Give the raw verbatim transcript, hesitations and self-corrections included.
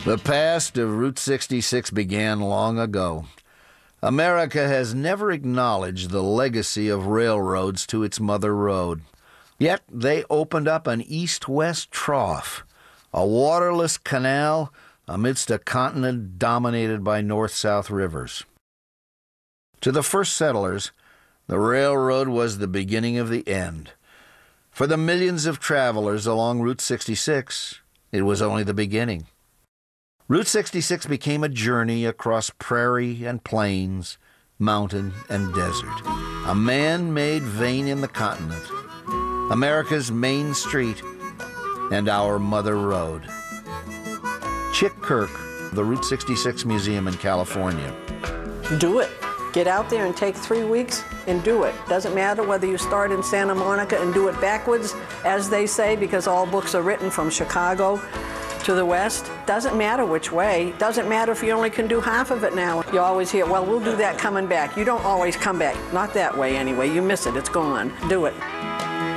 The past of Route sixty-six began long ago. America has never acknowledged the legacy of railroads to its mother road. Yet they opened up an east-west trough, a waterless canal amidst a continent dominated by north-south rivers. To the first settlers, the railroad was the beginning of the end. For the millions of travelers along Route sixty-six, it was only the beginning. Route sixty-six became a journey across prairie and plains, mountain and desert, a man-made vein in the continent, America's main street, and our mother road. Chick Kirk, the Route sixty-six Museum in California. Do it. Get out there and take three weeks and do it. Doesn't matter whether you start in Santa Monica and do it backwards, as they say, because all books are written from Chicago to the west. Doesn't matter which way. Doesn't matter if you only can do half of it now. You always hear, well, we'll do that coming back. You don't always come back. Not that way anyway. You miss it. It's gone. Do it.